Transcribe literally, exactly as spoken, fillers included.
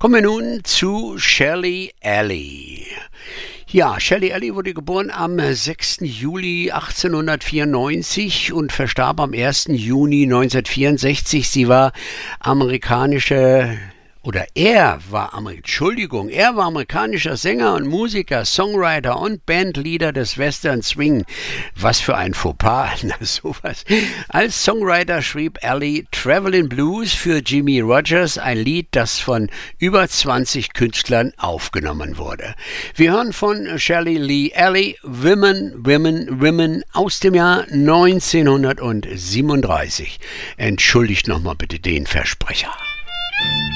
Kommen wir nun zu Shelly Alley. Ja, Shelly Alley wurde geboren am sechsten Juli achtzehnhundertvierundneunzig und verstarb am ersten Juni neunzehnhundertvierundsechzig. Sie war amerikanische Oder er war, Entschuldigung, er war amerikanischer Sänger und Musiker, Songwriter und Bandleader des Western Swing. Was für ein Fauxpas, na sowas. Als Songwriter schrieb Alley Travelin' Blues für Jimmie Rodgers, ein Lied, das von über zwanzig Künstlern aufgenommen wurde. Wir hören von Shelly Lee Alley Women, Women, Women aus dem Jahr neunzehnhundertsiebenunddreißig. Entschuldigt nochmal bitte den Versprecher.